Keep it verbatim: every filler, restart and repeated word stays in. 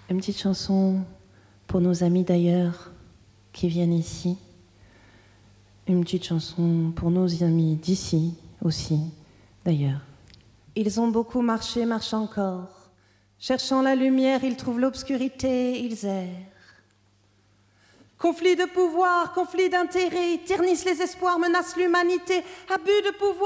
Une petite chanson pour nos amis d'ailleurs qui viennent ici. Une petite chanson pour nos amis d'ici aussi, d'ailleurs. Ils ont beaucoup marché, marchent encore. Cherchant la lumière, ils trouvent l'obscurité, ils errent. Conflit de pouvoir, conflit d'intérêts, ternissent les espoirs, menacent l'humanité. Abus de pouvoir.